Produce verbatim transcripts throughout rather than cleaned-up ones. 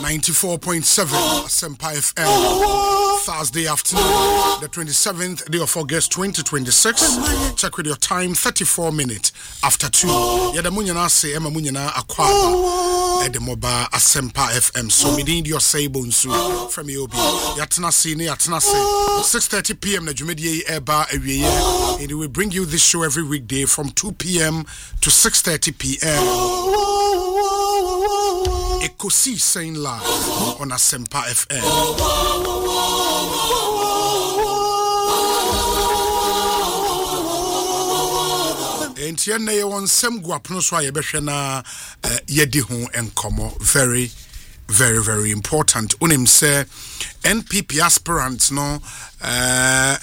ninety-four point seven Sempa F M. Thursday afternoon, the twenty-seventh day of August twenty twenty-six. Check with your time, thirty-four minutes after two. Yada munyana se ema munyana akwaba ede moba Sempa F M. So me need your say bonsu from you be. Yatna se ne yatna se. six thirty p.m. na jumedi eba ewiye. And we bring you this show every weekday from two p.m. to six thirty p.m. Ekosi saying live on Sempa F M. Enti na ye won sem guapono so aye behwe na yedi ho enkomo very very very important. Unim say N P P aspirants no uh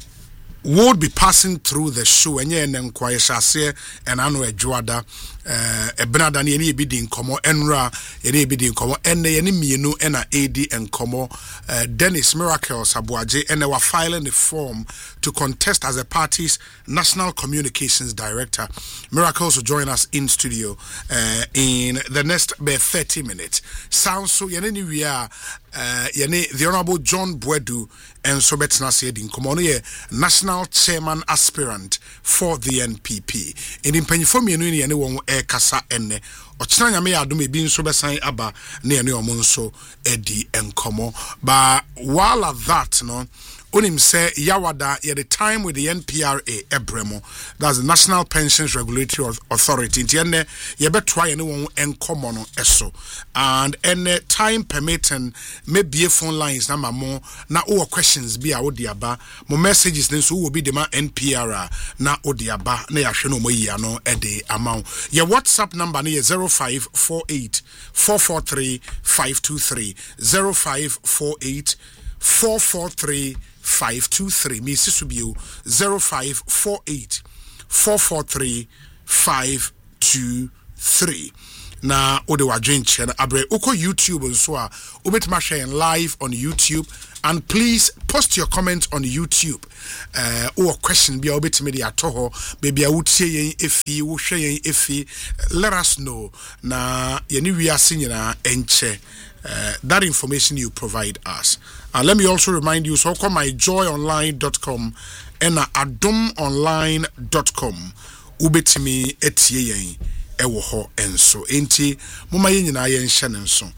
would be passing through the show and yen and quiet shase and anu ejuada uh ebenada ne ye bi di nkomo enra ye bi di nkomo enne ye ne mienu ena ad enkomo uh, Dennis Miracles Abuaje and they were filing the form to contest as a party's national communications director. Miracles will join us in studio uh, in the next thirty minutes. Sounds so ye ne we are uh ye ne the Honorable John Boadu and so betna say di nkomo ye national chairman aspirant for the N P P. In impanyfo mienu ne ye ne won e kasa enne ochina nyame ya adom ebi nso besan aba ne ye ne omo nso edi enkomo. But while at that no Unim say Yawada at the time with the N P R A Ebremo, that's the National Pensions Regulatory Authority. Tiene yebe try anyone encommon eso. And any time permitting maybe a phone lines na mamo na all questions be a odiaba. Mo messages then so will be the ma N P R A na odiaba na yasheno mo yano ede amount. Your WhatsApp number ni zero five four eight four four three five two three zero five four eight four four three five two three. Missus Subiu zero five four eight four four three five two three. Na ode wa dwenche na abre uko YouTube nso a obetima share live on YouTube, and please post your comment on YouTube uh or question be obetimi dey atoho baby a wutie yen efi wo hwe yen efi. Let us know na ye ni wiase nyina enche uh, that information you provide us. And let me also remind you, so call my joy online dot com and adom online dot com. Ubetimi etie yen ewo ho enso enti moma yen nyina yen hye nenso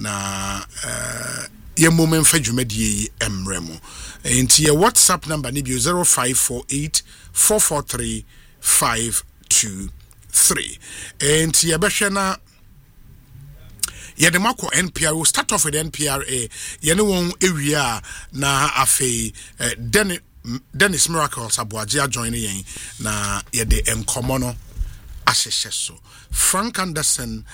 na uh, ye moment fa dwumadie emremo enti ye WhatsApp number ni bi zero five four eight four four three five two three. Enti ye behwe na Yedemako N P R A. We'll start off with N P R A. Yene won area na afe uh, Dennis Dennis Miracles Abuaje join yen na yede enkomo no asheso. Frank Anderson,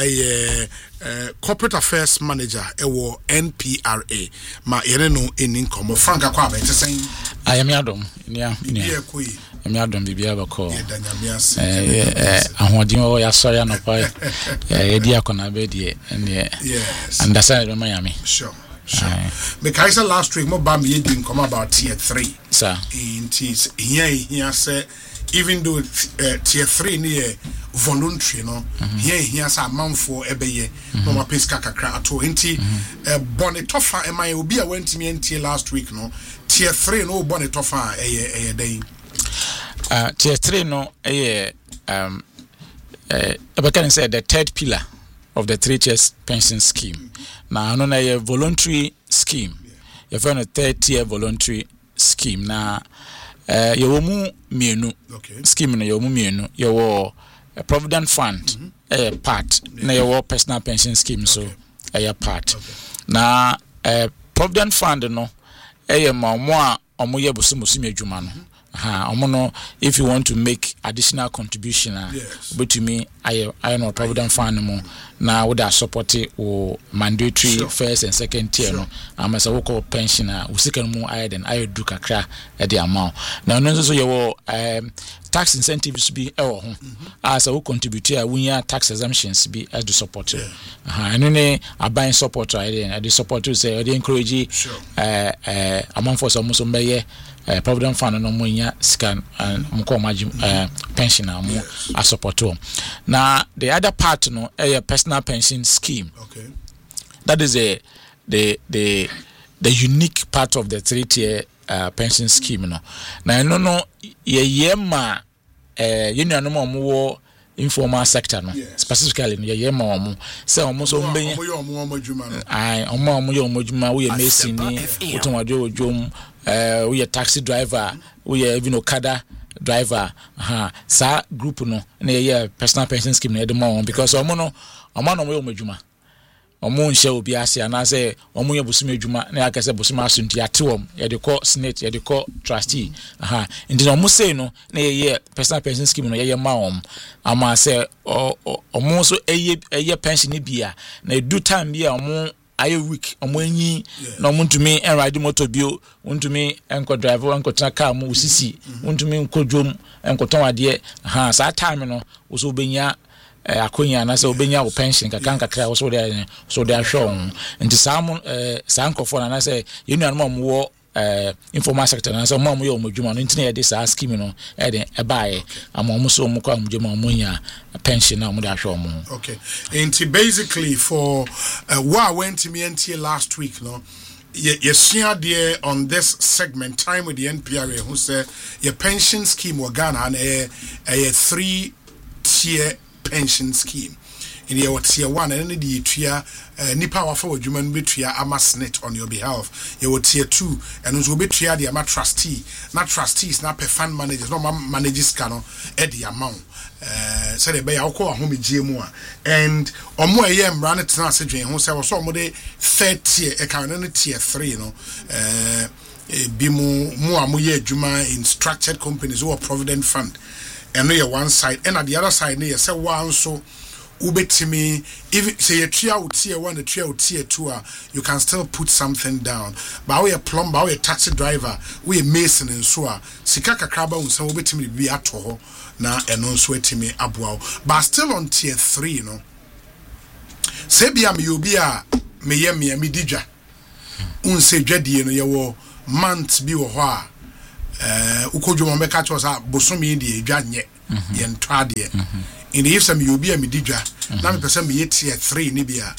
a uh, uh, corporate affairs manager ewo N P R A. Ma yene no eni enkomo. Frank akwa be tesen I am Yadom. Yeah, yeah. I'm Yadom bibia bako. Eh eh ahodi o ya so ya no pa. Eh edi akona be die and yes. Understand in Miami. Sure. Sure. Because last week mo ba me didn't come about tier three. Sir. In tis here here say even though uh, tier three near voluntary no mm-hmm. here here say amount for ebeye no ma peska kakra ato enti uh, bonetofa am I obi a went me enti last week no tier three no bonetofa eh eh dey uh tier three no eh um eh I can say the third pillar of the three tiers pension scheme. Mm-hmm. Now no na a voluntary scheme. Yeah. You find a third tier voluntary scheme na uh you mu mienu okay. Scheme no you mu mienu you a provident fund mm-hmm. a part yeah. Na your personal pension scheme so okay. A part okay. Na uh, provident fund no a ma mo a omo ye bosomoso adwuma no ha omo no if you want to make additional contribution uh, yes. But to me I I know provident fund mo na would support it or mandatory sure. First and second tier sure. No am as a worker pensioner we second more I then I do kakra at the amount now no so your um tax incentives be e wo ho as a wo contribute a wunya tax exemptions be as the support yeah. Aha eno ne aban support I then the support to say they encourage sure. uh uh amount for some so be uh, provident fund no munya scan and mko maji uh, pensioner mo yes. A support to now the other part no a personal pension scheme okay That is a the the the unique part of the three tier uh, pension scheme no. Na no no ye ye ma eh you know no more informal sector no yes. Specifically no ye ye ma omo say omo so mbenye omo ye omo omo djuma no ai omo omo ye omo djuma we ye mason ni otonwade odwom eh we ye taxi driver we ye even okada driver ha sa group no na ye personal pension scheme na e de ma because omo no omo no omo djuma omo nche obi ase ana say omo ye bosome adwuma na yakase bosome asunti ate wom ye de call senate ye de call trustee aha ndi omo say no na ye personal pension scheme no ye ma om ama say omo so eye eye pension bia na do time bia omo aye week omo anyi na omo ntumi en ride motor bio ntumi enko driver enko tra car mo usisi ntumi enko dwom enko ton ade aha sa time no wo so benya akonya na se obenya wo pension kaka nkakra wo so dey so dey show nti sam eh sankofo na say you know no mo eh informal sector na say mo mo yo modwuma no nti na dey sa scheme no e dey e baaye ama mo so mo kwa modwuma mo nya pension na mo dey show mo. Okay, nti basically for uh, what went to me until last week no you share there on this segment time with the N P R A who say your pension scheme wa Ghana and a a three tier pension scheme in your tier one and the tier nipa wa for adwuma be tua amasnet on your behalf your tier two and also be tua the ama trustee na trustees na per fund managers no managers can e the amount eh say the be ya ko ahome gie mu a and omo eye mra ne tena se dwen ho say wo so omo de third tier e kan ne tier three no eh bi mu mu amoye adwuma in structured companies or provident fund and no one side and at the other side no say one so ubetimi even say you tier tier one the tier tier two you can still put something down but we a plumber we a taxi driver we a mason and so a sika kakraba unsa ubetimi bi ato ho na eno nso etimi aboa but still on tier three no say bia me obi a me ye me me didwa unse dwadie no ye wo month bi wo ho a eh ukodwo mo meka cho sa bosomi die edwa nye ye ntwade in the if some you be a mididwa na me person be tier three ni bia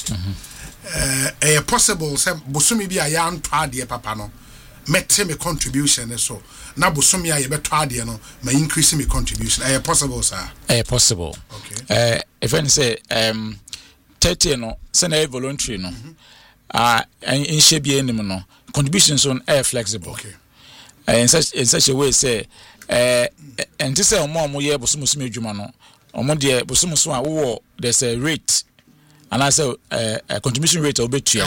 eh eh possible say bosomi bi a ya ntwade papa no mette me contribution so na bosomi a ye betwade no ma increase me contribution eh possible sir eh possible okay eh if any say um thirty no say na voluntary no ah in shebie enim no contributions on air flexible okay in such in such a way say eh and this say omo omo ye bosomusum adwuma no omo de bosomusum a wo there's a rate and I say uh, a contribution rate obetua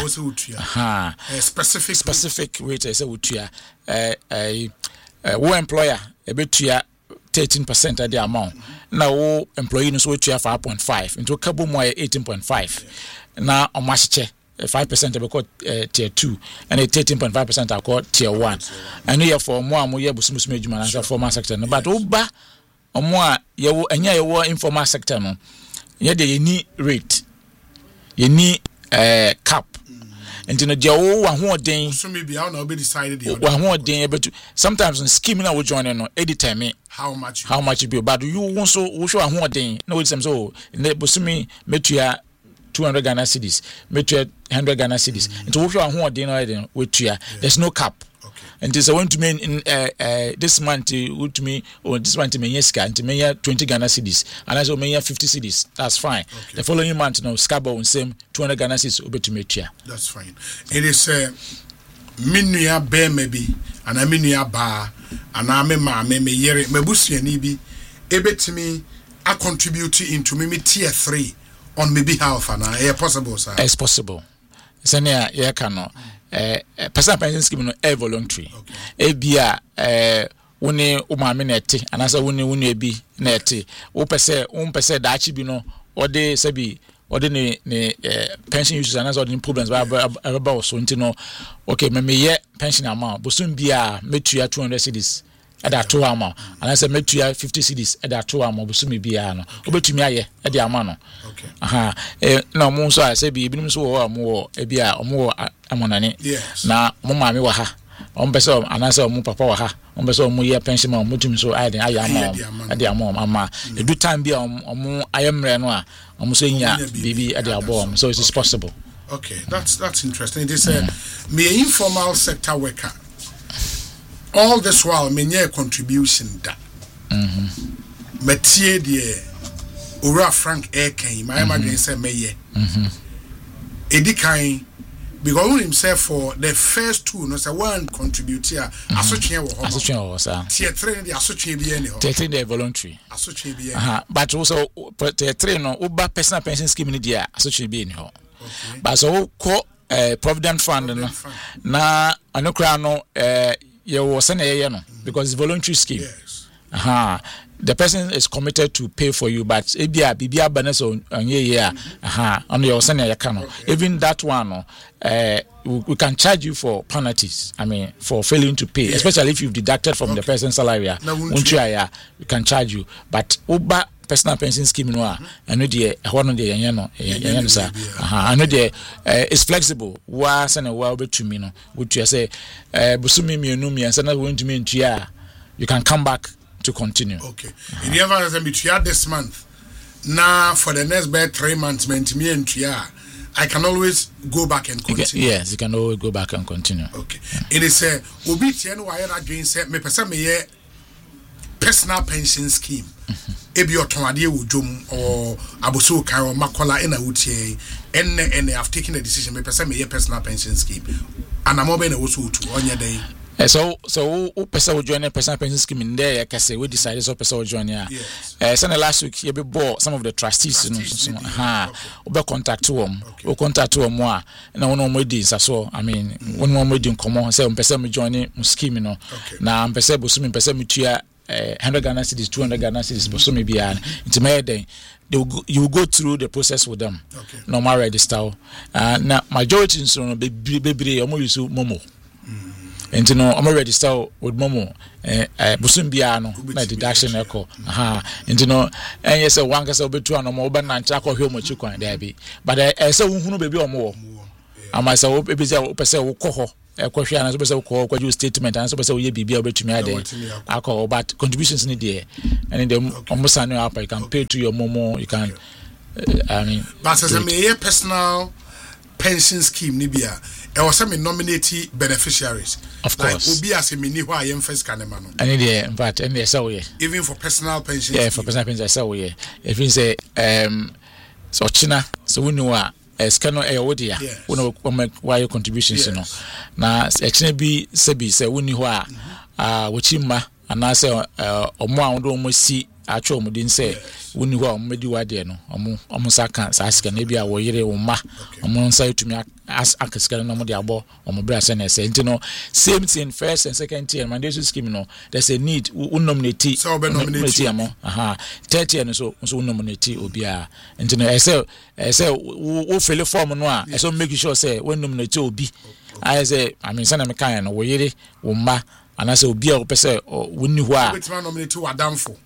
ha a specific specific rate I say wotua eh eh wo employer obetua thirteen percent of the amount na wo employee no so wotua five point five into kabo mo eighteen point five na omachiche five percent of uh, tier two and a thirteen point five percent are called tier one. And here for more more business management and formal sector. But oba or more you and you informal sector no. You the any rate. You need uh cap. And in the jaw one more day so maybe I'll not be decided one more day but sometimes in scheming I will join no anytime me how much how much you be but you want so show one more day no it's so in the busumi metua two hundred Ghana cedis, metua one hundred Ghana cedis. Mm-hmm. And to work on who are doing with yeah. There's no cap. Okay. And this I want to mean in uh, uh, this month to to me or this month to me yes and to me twenty Ghana cedis and as well me fifty cedis. That's fine. Okay. The following month no scabo on same two hundred Ghana cedis over to metua. That's fine. It is uh minua bear maybe and I minua ba and I me ma me me yere me busuani bi ebetimi I contribute into me tier three on my behalf and uh, possible sir. It's possible. Senia ye cano eh personal pension scheme no e voluntary. E bia eh woni o ma me neti anasa woni woni ebi na eti wo pese wo pese da achi bi no ode sabi ode ne ne pension users anasa ode problems ba ba ba so ntino okay me me ye pension amount bosun bia metua two hundred cedis ada to ama anasa metua fifty cedis ada to ama bosumi bia no obetumi aye e de ama no okay aha eh na mo so a se bi binim so wo mo e bia mo amonane na mo maame wa ha on beso anasa mo papa wa ha on beso mo ye pension ma mo tumi so aye aye ama ade ama ama e do time bia mo ayemre no a mo so nya bibi ade abo so it is possible. Okay, that's that's interesting. It is a mm. me informal sector worker. All this while, me nye contribution da. Mhm. Metie de Ura Frank Eken, my imagine say meye. Mhm. Edikan because himself for the first two no say one contributor asotwe wo ho. Asotwe wo sa. Tier three the asotwe bi ene ho. Tier three the voluntary. Asotwe bi ene. Aha, but also tier three no uba personal pension scheme ni dia asotwe bi ene ho. Okay. But so ko eh provident fund no na anokra no eh ye wo se na ye no because it's voluntary scheme. Yes. Aha. The person is committed to pay for you, but ebia bibia banes on ye ye aha on your senior account. Even that one, uh, we, we can charge you for penalties. I mean, for failing to pay, yeah. Especially if you've deducted from okay. the person's salary. Won't you? Yeah, we can charge you. But uba personal pension scheme no, I know the one of the yano, yano sir. Aha, I know the it's flexible. Wa send a well to me no. Would you say, uh, busumi mi enumi and send that going to me into ya. You can come back to continue. Okay. Uh-huh. In the ever as I this month, now for the next bed three months, meant me and Tria, I can always go back and continue. You can, yes, you can always go back and continue. Okay. Yeah. It is a Obitian wire against say me person me personal pension scheme. Ebi otonade wodwom or aboso kan or makola ina wutie enne enne have taken a decision me person me personal pension scheme. And I'm over na wo so to onya den. Uh, so so who person will join a personal pension scheme in there I can say we decided so person will join here. Yes. Uh so last week you be bought some of the trustees, trustees you know so, ha we be contact them. Okay. We contact them more na one more dey so I mean mm. one more dey come say person me join scheme no. Okay. Na person bo so me person me tua one hundred Ghana cedis two hundred Ghana cedis bo so me bia nti me den they will go, you will go through the process with them. Okay. Normal register. Uh na majority so be be be omo use momo. And you know, I'm already start with Momo, eh, Busum Biano, my deduction echo. Aha, and you know, and yes, a one can be two and more than Chaco Homo Chuko and Debbie. But I saw who baby or more. I myself, baby, Pesa Coho, a question as a call, what you statement, and so ye be able to me a day. I call, but contributions in the and in the almost annual up, you can pay to your Momo, you can, I mean, but as a personal pension scheme, Nibia. There was some nominated beneficiaries. Of course. Like, Obi as a mini who I am first canema. And in the but and they say even for personal pension. Yeah, for personal pension, I say if you say um so China, so we know a scan or wodia, we know why your contributions, you know. Now, China be Sebi say we know uh Wichima and I say uh or more almost see actual didn't say we knew how many were there no omo omo saka ask na bia wo yire wo ma omo say to me ask ask no mo de abo omo bra say na say no same thing first and second tier mandation scheme no there's a need we nominate so be nominate am aha third tier no so so nominate obia nti no I say I say wo fill form no a so make sure say we nominate obi I say I mean say na me kan no wo yire wo ma ana say obi a wo pese wo ni ho a we nominate wo adamfo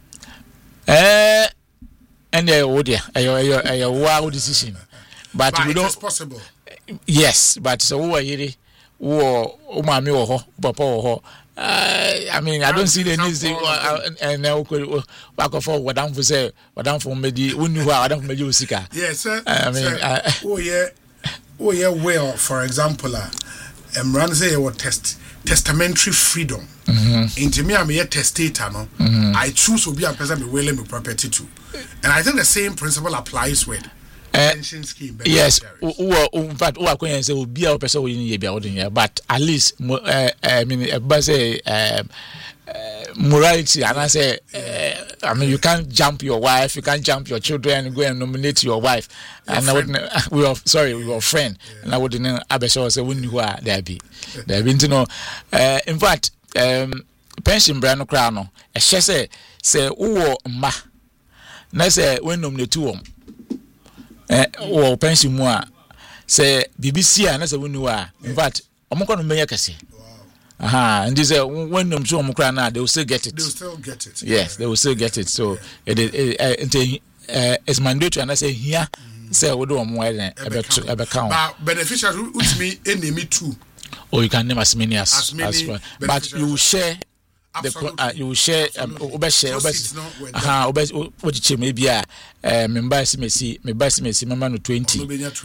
eh and they would yeah a a wild decision but, but we don't it's possible yes but so who are here who umami or ho papa or I mean I don't see the news and now could back of all what down for say what down for me who knew how I don't make you sick yes sir I mean oh yeah oh yeah well for example uh um run say what test testamentary freedom. Mm-hmm. Into me, I'm a testator. No, mm-hmm. I choose to be a person me willing me property to, and I think the same principle applies with uh, pension scheme. Yes, in fact, who are going to say will be a person in here, but at least uh, I mean, but say uh, uh, morality, and I say, uh, I mean, you can't jump your wife, you can't jump your children, and go and nominate your wife. Your and friend. I would, we were sorry, we were friend, yeah. And I wouldn't know. I say, when you are there, be there, be to know. Uh, in fact. Um, pension brand no crown no e hye say say wo ma na say when nominate wo eh wo pension mu a say B B C a na say woni wa in fact omko no menya kase aha and say when nom so omko crown na they will still get it they will still get it yes they will still get it so yeah. it is it, uh, it's mandatory and I say here mm-hmm. say we do omo e e be count but beneficiaries with me enemy too. Or you can name as many as, as, many as well. But you share the uh, you will share um obe share obe aha obe ochiche maybe a eh member simesi me buy simesi member no twenty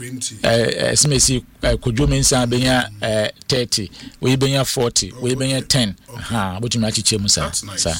eh simesi kodwo mensa benya eh thirty we benya forty we benya ten aha botumi achiche mu sa sa.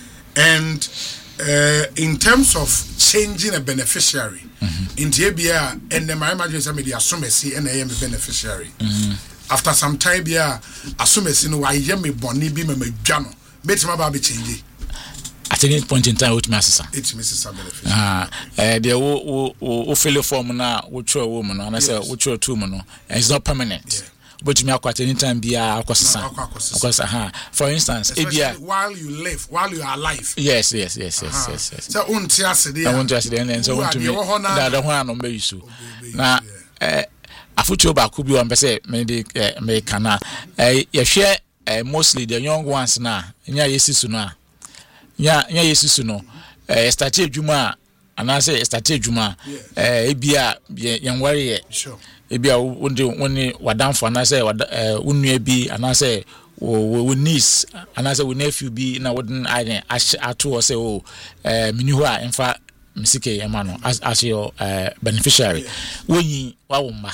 And uh, in terms of changing a beneficiary mm-hmm. in the A B A and the my imagine say me the asumesi and I am a beneficiary mm-hmm. after some time yeah asumesi no why am me boni bi me madwa betima ba be change at any point in time with me asesa it misses some benefit ah eh there wo wo wo fill form na wo tro wo mu no na say wo tro two mu no it's not permanent yeah. But me at any time be akosesa akosesa ha for instance ebia while you live while you are alive yes yes yes yes yes yes so unti ase dey I want to ase dey and so want to me that the one no be use na eh afucho ba ku bi o mpese me dey me kana eh ye hwe mostly the young ones na nya yesisu no a nya nya yesisu no eh start adwuma ana say start adwuma eh ebia yan ware ye sure ebia wonde woni wadamfo ana say wonnua bi ana say wo niece ana say wo nephew bi na wodin ane ato o say o eh mini ho a emfa misike ema no as your beneficiary wonyi wawomba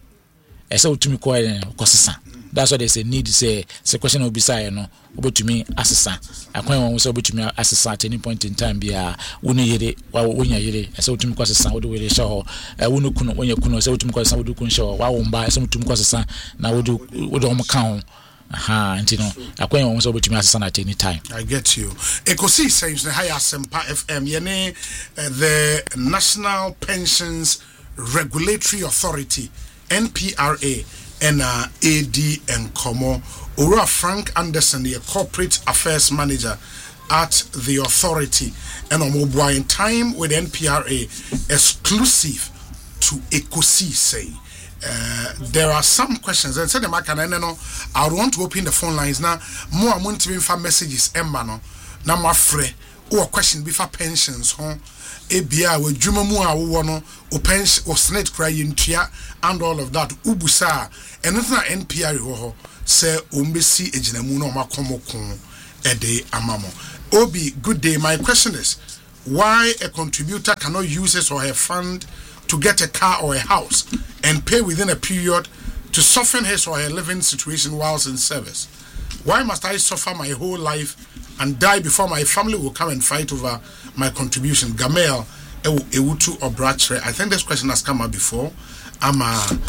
ese utumi ko en kosesa. That's why they say need say the question will be say no obotumi asesa akwan won say obotumi asesa at any point in time bia woni yire wonya yire say otumi ko asesa wo de wire sha ho wonu kunu wonya kunu say otumi ko asesa wo de kun sha ho wa womba say otumi ko asesa na wo de wo de om kan aha nti no akwan won say obotumi asesa at any time. I get you. Ekosi says the higher Sempa F M yene the National Pensions Regulatory Authority N P R A and uh, A D and Como Ora Frank Anderson, the corporate affairs manager at the authority, and on mobile in time with N P R A exclusive to Ekosi say. Uh, there are some questions and said the mark and I know I would want to open the phone lines now. More I'm to info messages embano na my free or question before pensions home. Ebia we dwuma mu a wo no o pension o snake cry ntua and all of that ubusa anything na N P R ho ho say o mbesi ejinamu na o makomokon ede amamo. Obi, good day. My question is why a contributor cannot use his or her fund to get a car or a house and pay within a period to soften his or her living situation whilst in service? Why must I suffer my whole life and die before my family will come and fight over my contribution? Gamel Ewutu Obrachre. I think this question has come up before. Ama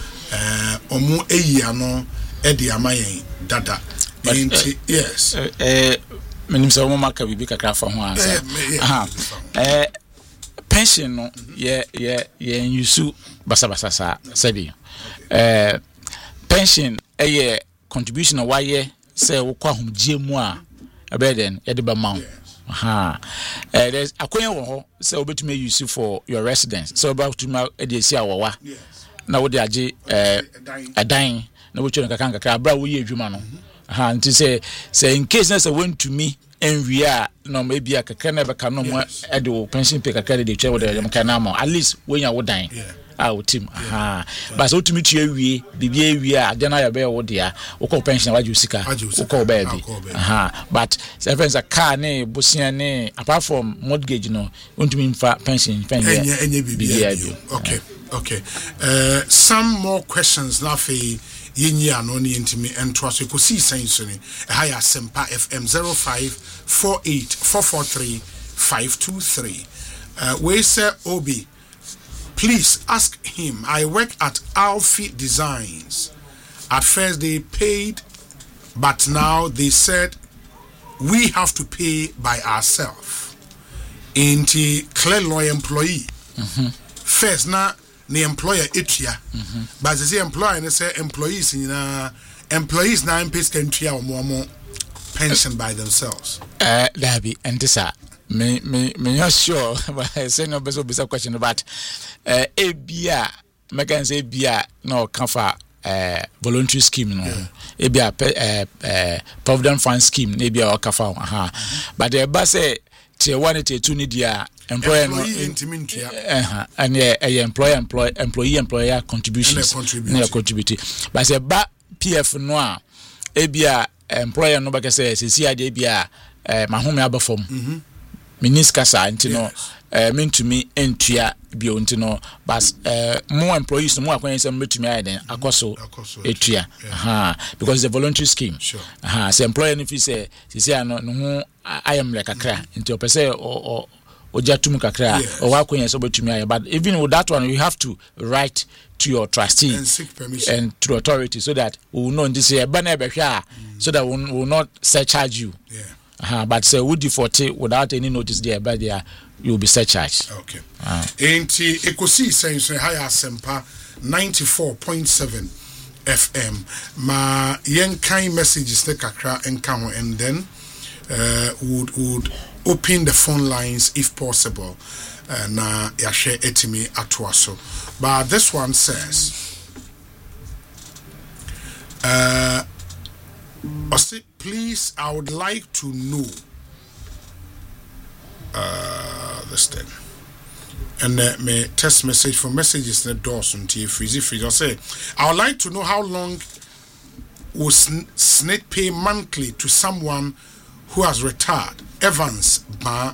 omu eyano edi amayen dada. Yes. Eh menim say omu maka bibi kakra fa ho ansa. Aha. Eh pension no ye ye ye yusu basa basa sa sabi. Eh pension eh contribution na waye say wo kwa homgie mu a abeden ye de ba ma ha eh there's akwen wo ho say obetumi use for your residence so about to ma e dey see awowa na wo dey age eh adan na wo twa nkaka nkaka abra wo ye adwuma no ha nti say say in case na say went to me enwi a no maybe akaka na be ka no mo e dey pension pay kakra dey twa wo dey mka na mo at least when you wo dan ah team aha but so to meet you wie bibia wie a de na ya be wo dia wo ko pension wa jusika wo ko ba bi aha but sevens a car ne busia ne apart from mortgage no untumi mfa pension pension enye bibia okay okay uh some more questions na fe yenyi ano ne ntimi entwa so ko si sense ni higher Sempa F M zero five four eight four four three five two three uh we say Obi, please ask him. I work at Alfie Designs. At first they paid, but now they said we have to pay by ourselves. Into clear law employee. Mm-hmm. First now the employer etia, mm-hmm. but they say employer and they say employees in uh, employees now pays can tria or more more pension by themselves. Uh, that be and this are. Me me me not sure, but I say no beso beso question about uh a bia me can say bia no can for uh voluntary scheme no e bia uh uh provident fund scheme e bia o ka for aha but the ba say tier one tier two ni dia employer no eh and yeah employer employee employee employer contributions na contribute but say ba P F no a e bia employer no ba say sisi ade bia eh mahome abafom mhm minis kasa ntino eh mentumi entua bio ntino but eh more employees no more akwan say metumi ayden akoso etua aha because it's a voluntary scheme aha say employer no fi say sisi ano no ho ayam le kakra nti opese o ojatum kakra o wa akwan say betumi aye but even with that one you have to write to your trustee and seek permission and to the authority so that we will know this year bana be hwa so that we will not surcharge you yeah uh, but say would default without any notice there but there you will be surcharged. Okay. Uh. Enti ekosi sense higher sempa ninety-four point seven F M ma yen kind messages ne kakra enka ho and then uh, would would open the phone lines if possible uh, na ya share etimi atwaso but this one says uh please, I would like to know uh, this thing. And uh, my text message for messages in the doors on T Freezy Freezy. I say, I would like to know how long will S N I T pay monthly to someone who has retired. Evans, ba,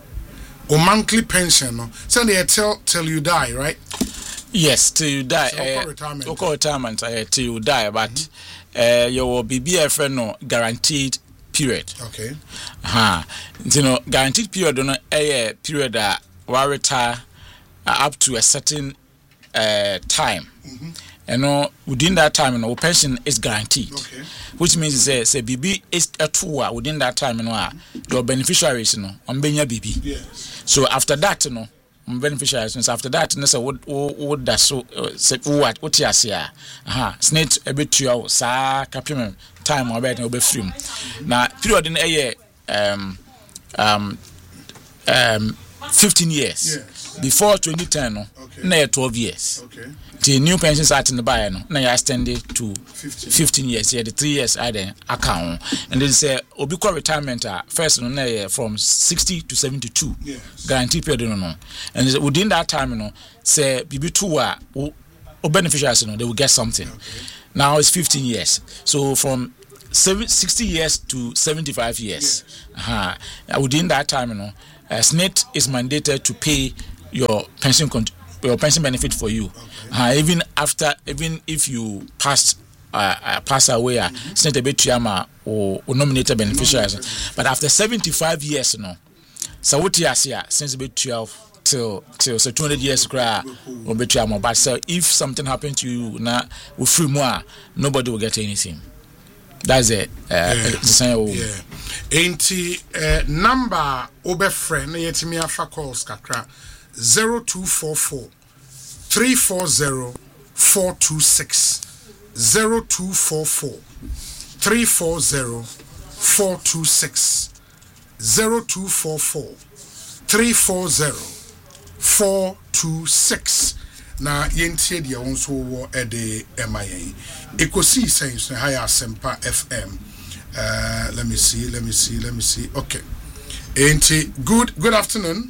or monthly pension. So they tell till you die, right? Yes, till you die. So uh, retirement. Okay, retirement. Uh, till you die, but. Mm-hmm. Uh, your B B F no guaranteed period. Okay. Ha. You know, guaranteed period no a period that will retire uh, up to a certain uh, time. Mm-hmm. And no within that time, no pension is guaranteed. Okay. Which means say say B B is a two within that time, you know, your beneficiaries, you know, on benya B B. Yes. So after that, you know. Beneficiaries after that no say would would that so say what what you say aha S N I T a bit you sa capim time about no be free na period in a um um um fifteen years yes. Before twenty ten no okay. Na twelve years okay the new pension start in the buy no na you extend it to fifteen, fifteen years here the three years I then account and then say obi ko retirement uh, first no na from sixty to seventy-two yes. Guaranteed period no no and within that time you know say B B two uh, or beneficiaries you know they will get something okay. Now it's fifteen years so from sixty years to seventy-five years yes. Uh-huh. Within that time you know uh, S N I T is mandated to pay your pension con- your pension benefit for you. Okay. Uh, even after, even if you passed, uh, uh, pass away, uh, mm-hmm. S N I T a bit yama or, or nominated beneficiaries. No, but after seventy-five years, no, so what you see, since about twelve till till so two hundred years, cry or bit yama. But so if something happened to you, now with free more, nobody will get anything. That's it. Uh, yeah. The yeah. Ain't uh, number obe friend yet me afa calls kakra. zero two four four three four zero four two six zero two four four three four zero four two six zero two four four three four zero four two six na yentie dia wonso wo ede emaye ekosi sense na higher sempa F M uh let me see let me see let me see okay enti good good afternoon.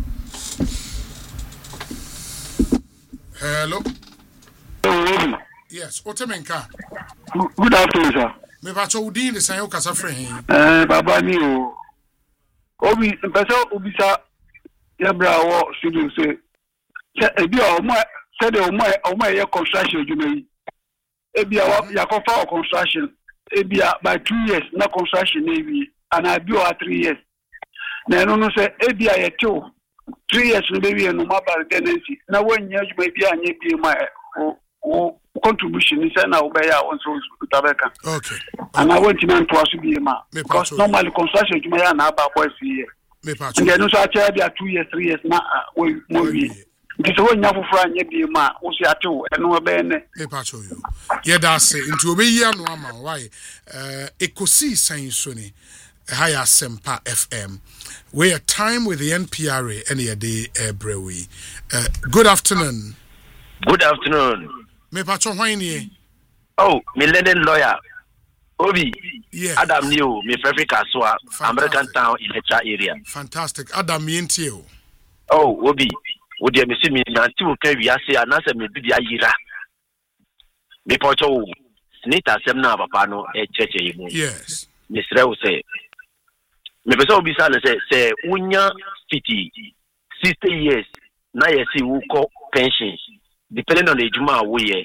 Hello. Hello. Yes, Otemenka. Good afternoon, sir. Me pacho udin de san yo kasa frɛ. Eh, baba ni o. Obi, pesa obisa ya bra wo studio say. Se ebi o mo se de o mo o mo ye construction adwuma yi. Ebi a ya ko fa construction. Ebi a by two years na construction na ebi. Ana bi o three years. Na no no say ebi a ye tew three years no be no mobile tenancy na wanya adwuma bi anye bi ma o contribution is na obeya on so tabeka okay and I want to man to asu bi ma because normally construction adwuma ya na aba boys here me pacho nge no so acha dia two years three years na we mo wi nti so wanya foforo anye bi ma o si atew eno obe ne me pacho yo ye da se nti obeyi anu ama why eh ekosi san so ni higher sempa F M. We are time with the N P R A any day Ebrewi. Uh, good afternoon. Good afternoon. Me patron hwani? Oh, me London lawyer. Obi. Yeah. Adam New, me Frederick Aswa, American Town in Echa area. Fantastic. Adam Yentio. Oh, Obi. Would you see me na ti o kan wi ase anase me bi dia yira. Me patron nita asem na papa no e cheche yi mu yes misre wo say me pese obi sa na say say unya fifty sixty years na ye si wo ko pension depending on the ejuma wo ye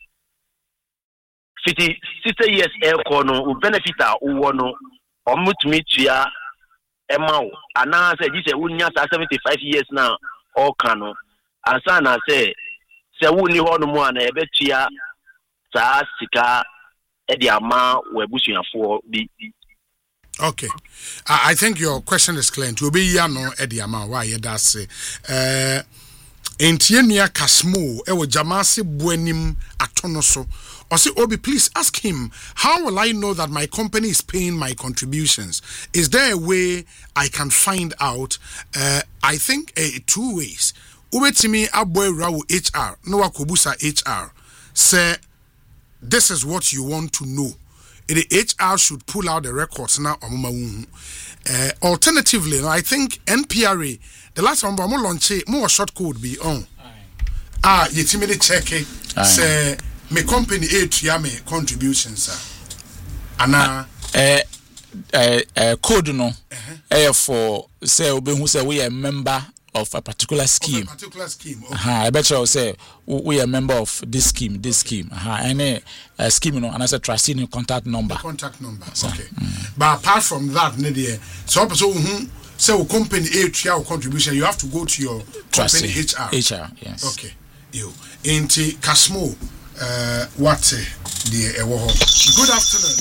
fifty sixty years e ko no benefit a wo no omutumi tua ema wo ana say ji say unya seventy-five years na o kan no ansa na say say wo ni ho no mu ana e betua sa sika e di ama we busuafo bi. Okay. Uh, I think your question is clear. To be ya no e di ama why you da say eh entienua kasmo e wo jamase buanim atono so. Or say Obi, please ask him, how will I know that my company is paying my contributions? Is there a way I can find out? Uh, I think uh, two ways. Ubetimi aboy rawo H R, no wakobusa H R. Say this is what you want to know. The H R should pull out the records now. Uh, alternatively, I think N P R A, the last one, more launch, more short code be on. Ah, you timidly check it. Say, my company eight year me contributions, sir. Anna, eh, eh, eh, code no, eh, for say, Obi who say we are a member of a particular scheme. Of a particular scheme. Okay. Uh-huh. I bet you say we are a member of this scheme, this scheme. Uh-huh. Any uh, scheme, you know, and I said trustee new contact number. The contact number. So, okay. Mm. But apart from that, Nadia, so so who say we company eight year contribution, you have to go to your trustee company H R. H R, yes. Okay. You into Kasmo, uh, what the uh, good afternoon.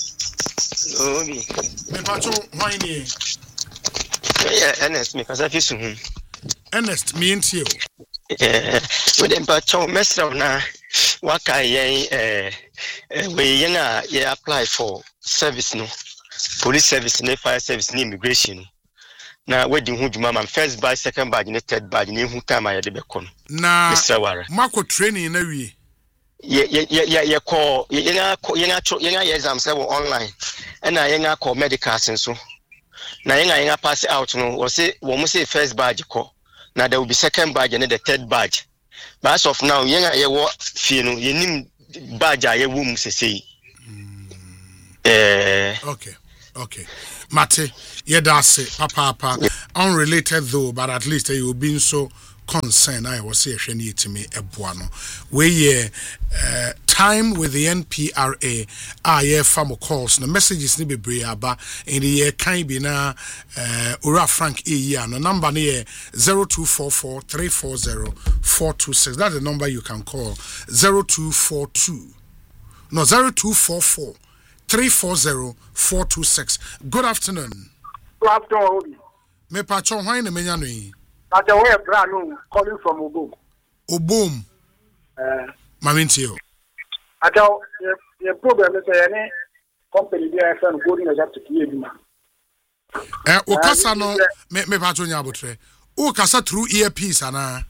Oh, me. Me patron, why ni? Yeah, Ernest, me cause I feel soon. Ernest, me and you. Eh, with them patron, mesra na waka ye eh we yana ye apply for service no, police service, no fire service, no immigration. Na wedding hu juma man first batch, second batch, ne third batch, ne hu time aye de be kon. Na mesra wara. Mako training na wi. Ye ye ye ye call ye na ye na ye na exam say online. And na ye na call medical senso. Na ye na ye pass out no, we say we say first badge call. Now there will be second badge and then the third badge. But as of now, ye na ye wo fie no, ye nim badge a ye wo mu sesei. Eh Okay. Okay. Mate, ye da say papa papa unrelated though, but at least you been so concerned. I was say hwani etimi eboano. We ye uh, time with the N P R A ah ye famo calls the messages ni bebre aba in the year kan bi na uh, Ura Frank e ya no number ni zero two four four three four zero four two six. That's the number you can call. zero two four two no zero two four four three four zero four two six. Good afternoon. Good afternoon. Me patron why na menya no yi. But the way brand new calling from Obom. Obom. Uh, Mamintio. I tell the problem is any company there and going as up to you. Eh, o kasa no me me patron ya botre. O kasa through earpiece ana.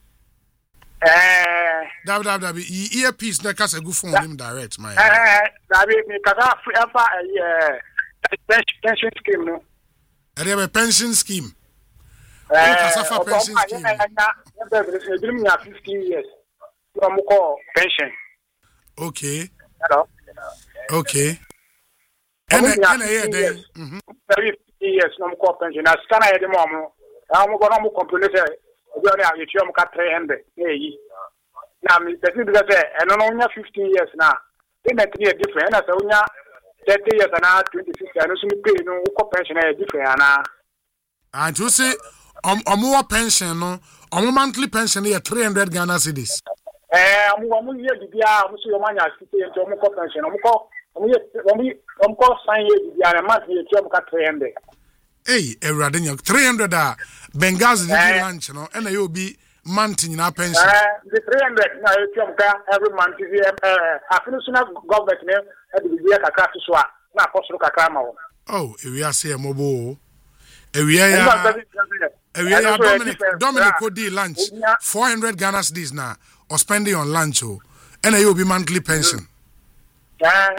Eh, W W W earpiece na kasa go phone him direct my. Eh, that be me kasa free afa eh pension scheme no. E dey pension scheme. Eh, Kasafa pension scheme. Na fifteen years. You call pension. Okay. Hello. Okay. And and yeah there. Mhm. fifteen years no call pension. Na scan ya dem mo. I'm going to complain say obi ona you try am ka three hundred. Eh na me person be say e no no fifteen years na. Payment is different. Na say onya thirty years na twenty-six and so me pay no call pension is different na. And you say um omo pension no, omo monthly pension is three hundred Ghana cedis. Eh omo omo ye bibia omo so yo manya site nti omo call pension omo call omo ye omo omo call sign ye bibia na month ye try am ka three hundred. Hey, everybody nya three hundred ah Benghazi di lunch no, and you be month nyina pension. Eh the three hundred na ye try am ka every month ye eh afinu suna government ne e di bibia kakra so a na akosoro kakra ma wo. Oh, we are say mobo. Ewia ya Ewia ya Dominic Dominic ko di lunch four hundred Ghana cedis na or spending on lunch oh and you be monthly pension. Yeah.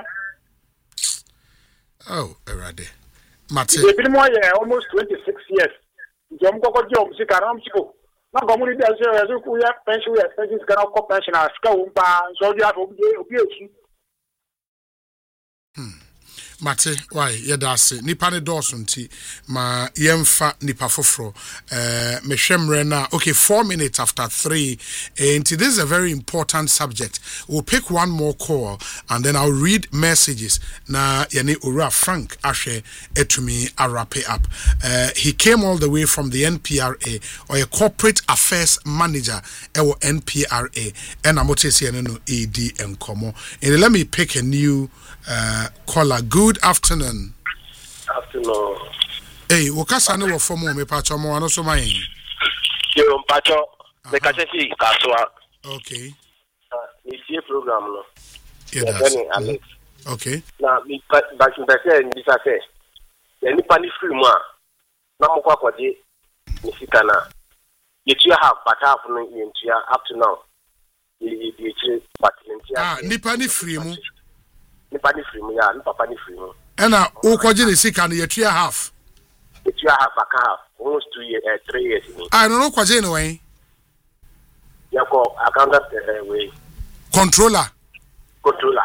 Oh, erade. Mate. They been more yeah almost twenty-six years. Jom ko ko jom si karam siko. Na community as as ku ya pension ya pension kana ko pension as ka umpa so you have obi obi echi. Mate, why? Yedase. Nipa ne Dawson ti. Ma yemfa nipa fofro. Uh, me shemre na. Okay, four minutes after three. And this is a very important subject. We'll pick one more call and then I'll read messages. Na yani Ura Frank Ashe etumi a wrap it up. Uh, he came all the way from the N P R A or a corporate affairs manager ewo N P R A. And I'm going to say no E D and Komo. And let me pick a new uh, caller. Good afternoon. Afternoon. Hey, wakasa ne wo fomo me pacho mo ano so man. Yo mpacho, me kache fi kaswa. Okay. Ah, ni see program no. Yeah, that's Alex. Okay. Na mi ba ki pese ni bisa se. Ya ni pani free mu a. Na mo kwa kwaje ni sika na. You two have but half no in up to now. You you you but Ah, ni pani free mu. Nipa ni free mu ya, ni papa ni free mu. Ena wo kwaje ne sika na yetua half. Yetua half aka half, almost two years, uh, three years ni. Ah, no no kwaje ne wen. Yako accountant uh, way. Controller. Controller.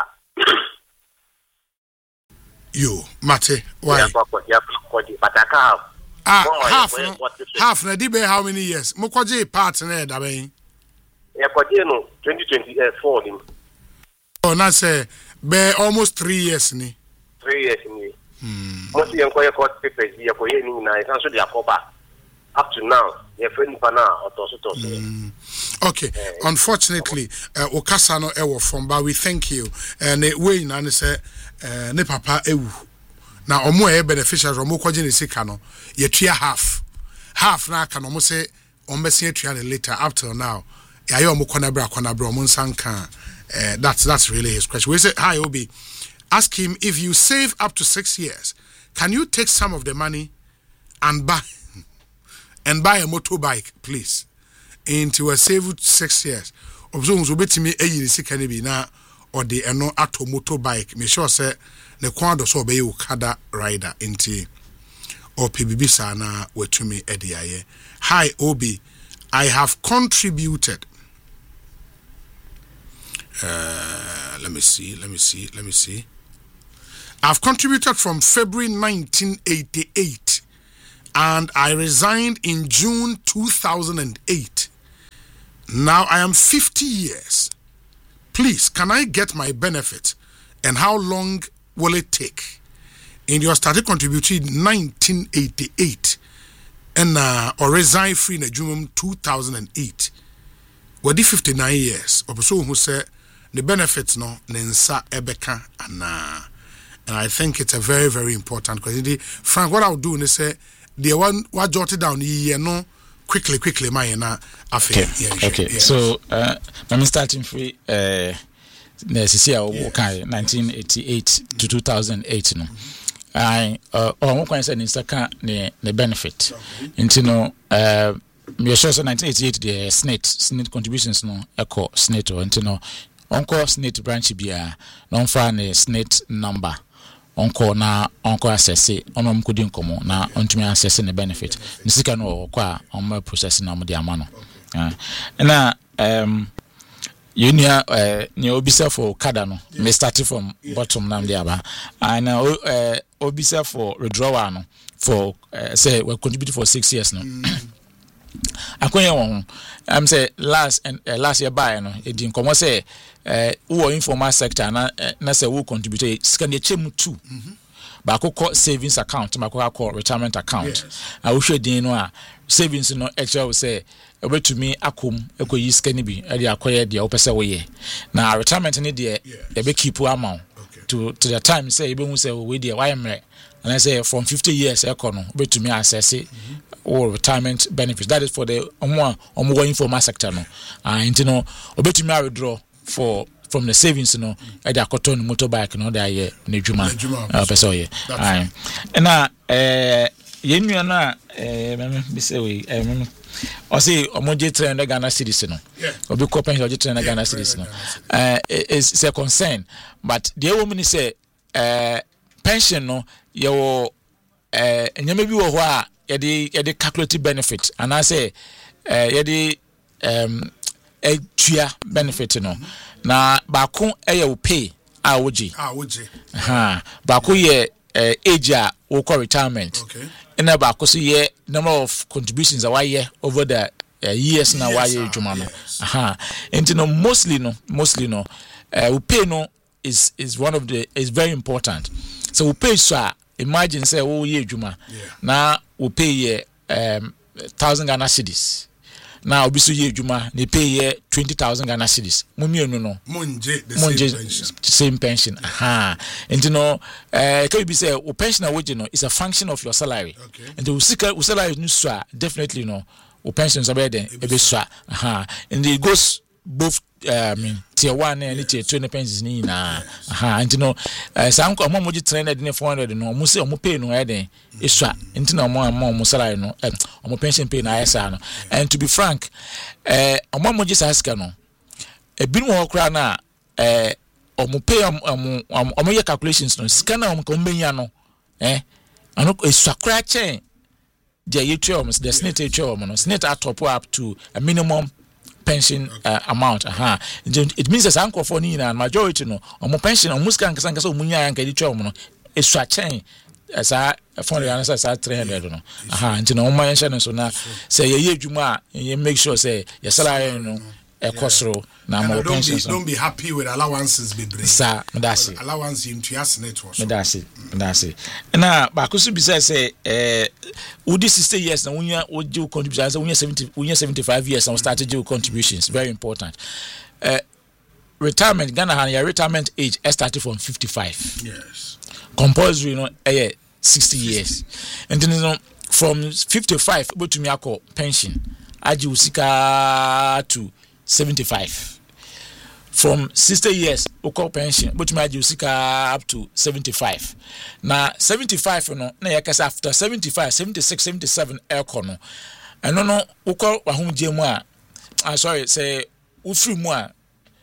Yo, mate, why? Yako yako kwaje, but aka half. Ah, oh, half no, half na di be how many years? Mo kwaje part na da ben. Yako je no twenty twenty-four ni. Oh, na say be almost three years ni. Three years ni. Hmm. Most yanko yako papers yako ye ni na isanso de akoba. Up to now, your friend pana otoso toso. Mm. Okay, uh, unfortunately, uh, Okasa no ewo from, but we thank you. And uh, we na ne say uh, ne papa ewu. Na omo e beneficiaries omo kwaje ne sika no, ye tua half. Half na aka no mo say omo se tua ne later up till now. Ya ye omo kona bra kona bra omo nsanka. Uh, that's that's really his question. We say, hi Obi, ask him if you save up to six years, can you take some of the money and buy and buy a motorbike, please? Into a save six years. Observe so betimi eyi ni sika ne bi na or the eno ato motorbike. Me sure say ne kwado so be Okada rider inti or P B B sana wetumi ediaye. Hi Obi, I have contributed. Uh, let me see, let me see, let me see. I've contributed from February nineteen eighty-eight and I resigned in June two thousand eight. Now I am fifty years. Please, can I get my benefit and how long will it take? And you started contributing in nineteen eighty-eight and uh, or resign free in June two thousand eight. Well, the fifty-nine years. Also, who said the benefits no nensa ebeka ana, and I think it's a very very important question. Frank, what I'll do is say the one what jotted down here no quickly quickly my na afi. Okay, yeah, okay. Yes. So uh, I'm starting free. Uh, nineteen eighty-eight to two thousand eight no. I uh oh one say nisaka ne ne benefit. Into no uh me sure nineteen eighty-eight the S N E T S N E T contributions no echo S N E T or into no onko S N E T branch bia non fa ne S N E T number onko na onko access ono mkudi nkomo na ontumi access ne benefit nisika no kwa on process na mo de amano na um you know uh ne obisa for Okada no me start from bottom nam there ba and uh obisa for withdrawal no for uh, say we contribute for six years no akonya won am say last and uh, last year buy no e di nkomo say eh wo informal sector na na say wo contribute scan e chem two ba ko savings account ma ko call retirement account a wo hwe din no a savings no actually say obetumi akom ekoyi scan bi e dey akoye dey wo pese wo ye na retirement ni dey e be keep amount to to the time say e be hu say we dey why mre and I say from fifty years econo obetumi access it or retirement benefits. That is for the omo omo informal sector no ah you know obetumi withdraw for from the savings you know e dey akoto no motorbike no dey ye na djuma ah pese oye ah na eh yenua na eh me be say we eh me o say omo je three hundred Ghana cedis no obi ko pension je three hundred Ghana cedis no eh is a concern but the woman say eh pension no your eh nyame bi wo ho a ye dey ye dey calculate benefit and I say eh ye dey um a tua benefit no na ba ko e ye wo pay a woji ah woji ha ba ko ye age a wo call retirement okay and ba ko so ye number of contributions a why over the uh, years na why adwuma no ha and no mostly no mostly no uh, we pay no is is one of the is very important. So we pay so imagine say wo ye adwuma na we pay ye um thousand Ghana cedis. Now obi so ye adwuma ne pay ye twenty thousand Ghana cedis. Mo mienu no monje the monje same pension. Same pension. Aha. And you know uh can you be say o pension awage no is a function of your salary. Okay. And the sika salary no so definitely no o pension so be den e be so. Aha. And it goes both uh, I mean tier one and tier two pensions ni na. Aha. And you know uh, some ko mo mo trained in four hundred no mo say mo pay no e den e so. And na mo mo mo salary no um, mo pension pay na esa no. And to be frank eh uh, mo mo ji sa sika no e bi mo kra na eh omo pay omo omo ye calculations no sika na omo ko mbenya no eh ano esakra chen je yetu omo the senate yetu omo no senate atop up to a minimum pension uh, amount aha it means as anko for ni na majority no omo pension omo sika nkasa nkasa omo nya yanka yetu omo no eswa chen asa four hundred and asa three hundred no aha nti na omo mention so na say ye adwuma ye make sure say your salary no ekosro na mo pension so don't be happy with allowances be bring sa medasi allowance in to as network medasi medasi na ba ko so bi say say eh udi sixty years na unya oje contributions unya seventy unya seventy-five years na start to contributions very important. eh retirement Ghana han your retirement age started from fifty-five. Yes. Compulsory no eh sixty years. And then you know, from fifty-five go to me akọ pension aji usika to seventy-five. From sixty years oko pension but me aji usika up to seventy-five. Na seventy-five no na yakasa after seventy-five seventy-six seventy-seven eko no eno no oko wahomje mu a ah sorry say ufiri mu a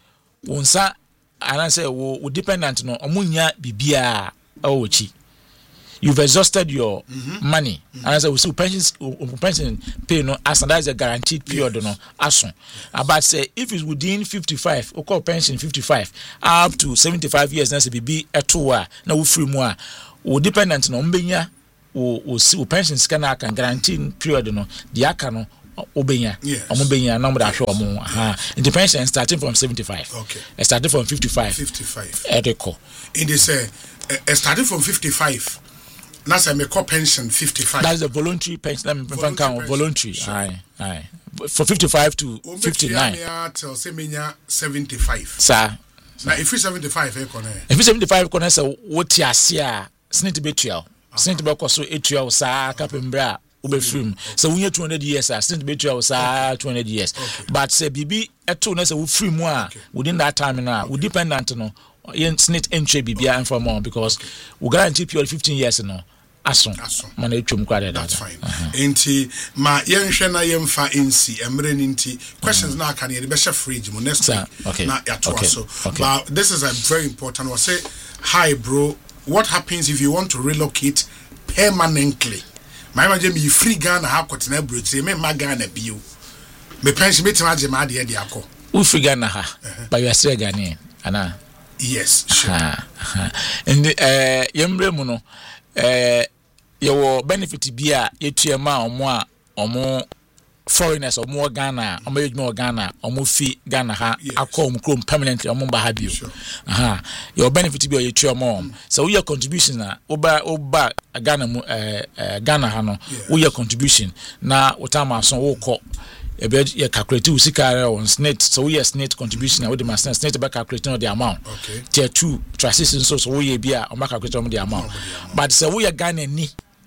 wonsa ana say wo dependent no omunya bibia awochi. You've exhausted your mm-hmm. money. Mm-hmm. And as I will see, pensions, pension pay no, as that is a guaranteed period, yes. no, as yes. But say if it's within fifty-five, or call pension fifty-five up to seventy-five years, that's a be a two. Now we free more. We dependent on umbenya. We we see pensions can guaranteed period no. The akano ubenya. Yes. Umubenya number that show more. Ha. And the pension starting from seventy-five. Okay. Starting from fifty-five. Fifty-five. Echo. In this, uh, uh, starting from fifty-five. That's a make pension fifty-five. That's a voluntary pension. Let me voluntary. voluntary. Sure. Aye, aye. For fifty-five to fifty-nine. Till seventy-five. Sir. Now, if you seventy-five, if you seventy-five, corner so what you see, snit be twelve. Snit be so eight twelve. Sir, capembra. Ube film. So we need two hundred years. Sir, snit be twelve. Sir, two hundred years. But say bibi at two na say we free more within that time now. We dependent no. Yen snit entry bibia and for more because we guarantee period fifteen years no. Ason man etwum kwade that's fine. Enti ma yenhwe na yemfa nsi emre nti questions na aka na be share fridge mo next week na ya to so but this is a very important one. Say hi bro, what happens if you want to relocate permanently? My imagine me free Ghana ha kwotena brochi me ma Ghana bio me pension me tima je ma de de akọ u free Ghana ha but you are still Ghanaian ana. Yes, sure. And uh yemre mu no eh your benefit bi a yetuema omo a omo foreigners omo Ghana omo yedwuma Ghana omo fi Ghana ha akom krom permanently omo ba ha bio aha your benefit bi o yetuema so we your contribution na oba oba Ghana mu eh Ghana ha no we your contribution na wotama so wo kọ ebe ye calculate usika on snit so we snit contribution na we the master snit be calculate no the amount okay tier two transition so so we be a o ma calculate on the amount but so we Ghana ni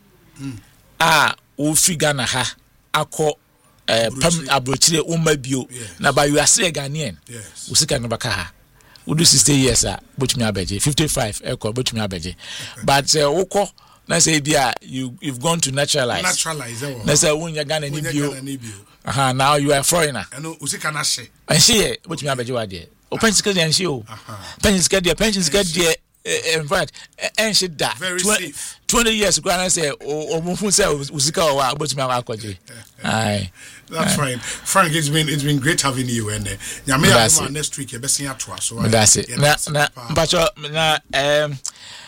ah o fi Ghana ha akọ eh pam abrochire o ma bio na ba you are still Ghanaian usika no baka ha we do sixty years ah botumi abeje fifty-five ekọ botumi abeje but wo kọ na say bia you you've gone to naturalize naturalize na say wo nya Ghana ni bio aha now you are a foreigner eno usika na hye and she botumi abeje wa de o pension card and she o pension card de pension card de in fact, and she died. Very safe. Twenty years ago, I say, "Oh, who said Uzika or about my Akwaji?" Aye, that's fine. Frank, it's been it's been great having you and Yamia next week. You're best in your so that's it. Na na, but na um,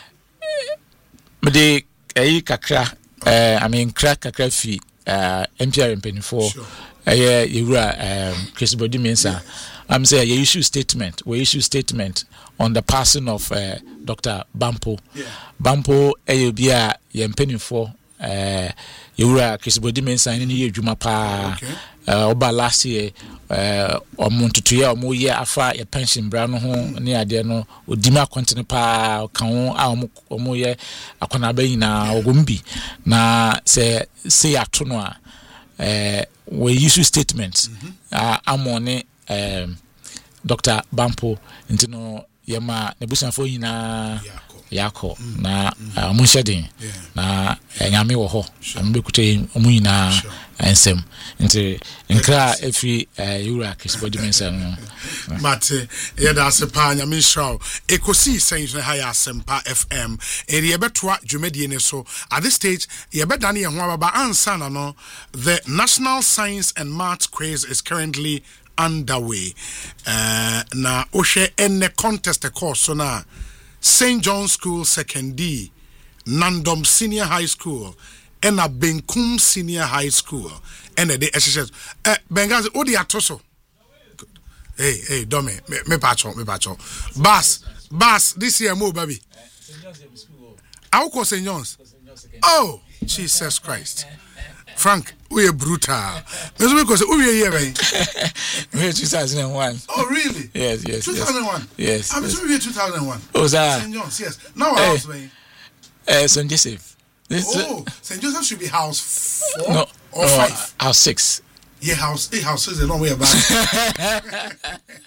me de kakra. I mean, crack kakra fi M P R in penny four. Eh, you were um, Chris Body Mensa. I'm saying you issue statement. We issue statement on the passing of uh, Doctor Bampo. Yeah. Bampo, eh, be a penny for uh, you were Chris Body Mensa in the Juma Pa. Oba last year, uh, or Montuya or more year after a pension brown home near Deno, or Dima continue pa, can or more year, a conabena or Gumbi. Na say, say at Tunua, uh, we issue statements. Uh, I'm on it, um, Doctor Bampo, into no Yama, Nebusan for Yina. Yako na munshedin na nyame wo ho ambekute omu nyina ensem nti nkra efi yura kisbodi mensa no mate ye da sepa nyame show ekosi sense na haya sempa fm eri ebetoa dwumedie ne so at this stage ye bedane ye ho ababa ansa na no the National Science and Maths quiz is currently underway uh, na ohwe enne contest course so na Saint John's School Second D, Nandom Senior High School, and a Benkum Senior High School, and a day S S S. Eh, Bengazi, Odi Atoso. Hey, hey, Dome, me, me pacho, me pacho. Bass, Bass, this year, mo baby. I'll call Saint John's. Oh, Jesus Christ. Frank, we are brutal. Because we are here, man. We are two thousand one. Oh, really? Yes, yes. two thousand one? Yes. I'm sure we are two thousand one. Oh, that? Saint John's, yes. Now, hey. House, man. Uh, Saint Joseph. This oh, Saint Joseph should be house four no, or no, five? House six. Yeah, house eight houses a long way about it.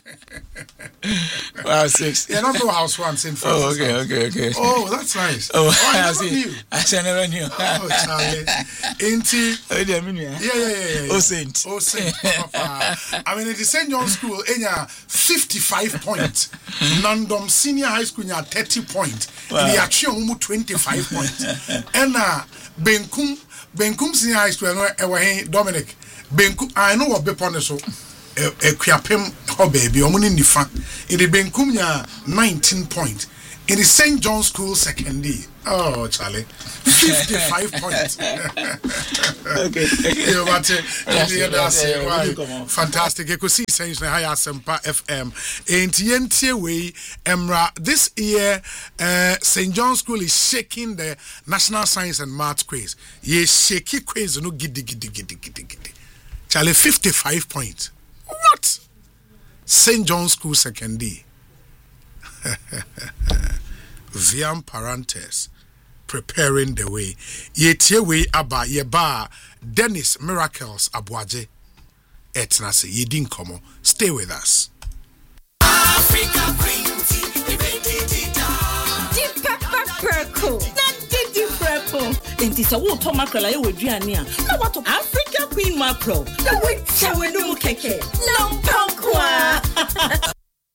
Well, six. Yeah, not no house one, Saint Francis. Oh, okay, okay, okay. Oh, that's nice. Oh, oh I, I never see. knew. I see, I never knew. Oh, Charlie. Ain't he? Oh, yeah, yeah, yeah, yeah, yeah. Oh, Saint. Oh, Saint. I mean, it is Saint John's School, in your fifty-five points. Nandom Senior High School, in your thirty points. Wow. In your Chiong, twenty-five points. And uh, Benkum, Benkum Senior High School, and Dominic. Benkum, I know what Bepon so a Kriapem ho baby, or money nifa. In the Benkum ya nineteen point. In the Saint John's School Second D. Oh, Charlie. fifty-five points. Okay. You want to fantastic. You could see Saint Haya Sempa F M. In T N T way, Emra, this year, uh, Saint John's School is shaking the National Science and Maths quiz. Ye shaky quiz, no giddy giddy giddy giddy giddy. Charlie, fifty-five points. What? Saint John's School Second D. Viam Parantes preparing the way. Ye tie way aba ye ba Dennis Miracles Abuaje. Etna se ye din komo. Stay with us. Africa Green Tea. Deep pepper purple. Deep purple. Enti sa wo to mackerel aye waduane a. Na what Africa Queen mackerel. Na wo chewe no keke. Lampankwa.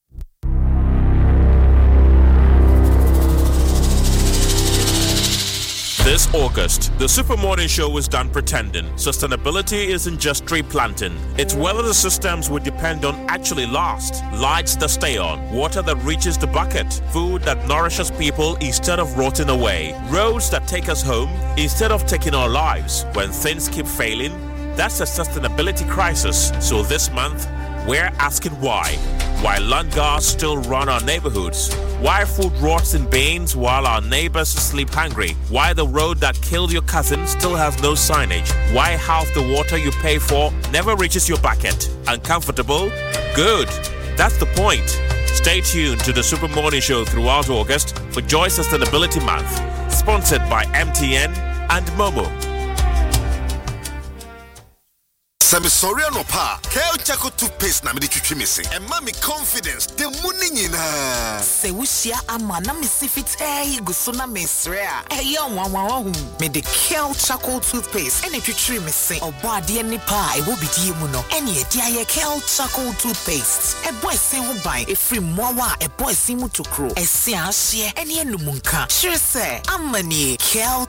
This August, the Super Morning Show is done pretending. Sustainability isn't just tree planting. It's whether the systems we depend on actually last. Lights that stay on, water that reaches the bucket, food that nourishes people instead of rotting away, roads that take us home instead of taking our lives. When things keep failing, that's a sustainability crisis. So this month, we're asking why. Why land guards still run our neighborhoods. Why food rots in bins while our neighbors sleep hungry. Why the road that killed your cousin still has no signage. Why half the water you pay for never reaches your bucket. Uncomfortable? Good. That's the point. Stay tuned to the Super Morning Show throughout August for Joy Sustainability Month. Sponsored by M T N and Momo. Sami sorry no pa. Kel Chaco toothpaste na me de twitwi me se. E ma me confidence de muni nyina. Se wushia ama na me sifit eh guso na me sre a. Eh ye nwa nwa hu. Me de Kel Chaco toothpaste ene twitwi me se. Obo ade ni pa e wo bidie mu no. Ene e dia ye Kel Chaco toothpaste. E boy sen ho ban e free mwawa e boy sen mu tokro. E se ahye ene enumunka. Sure say amani Kel